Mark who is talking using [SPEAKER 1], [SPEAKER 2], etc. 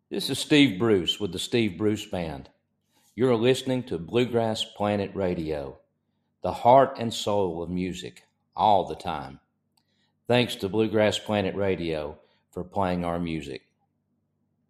[SPEAKER 1] This is Steve Bruce with the Steve Bruce Band. You're listening to Bluegrass Planet Radio, the heart and soul of music, all the time. Thanks to Bluegrass Planet Radio for playing our music.